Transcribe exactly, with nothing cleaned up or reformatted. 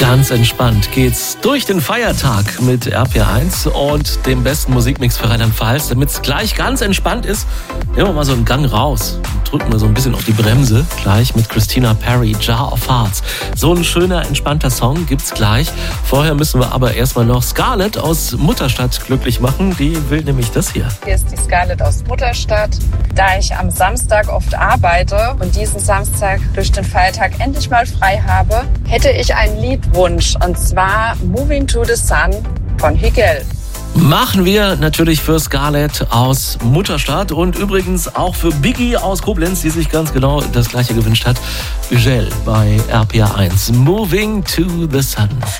Ganz entspannt geht's durch den Feiertag mit R P R eins und dem besten Musikmix für Rheinland-Pfalz. Damit es gleich ganz entspannt ist, nehmen wir mal so einen Gang raus und drücken wir so ein bisschen auf die Bremse. Gleich mit Christina Perri, Jar of Hearts. So ein schöner, entspannter Song gibt's gleich. Vorher müssen wir aber erstmal noch Scarlett aus Mutterstadt glücklich machen. Die will nämlich das hier. Hier ist die Scarlett aus Mutterstadt. Da ich am Samstag oft arbeite und diesen Samstag durch den Feiertag endlich mal frei habe, hätte ich einen Liedwunsch, und zwar Moving to the Sun von Higel. Machen wir natürlich für Scarlett aus Mutterstadt und übrigens auch für Biggie aus Koblenz, die sich ganz genau das gleiche gewünscht hat. Higel bei R P R eins. Moving to the Sun.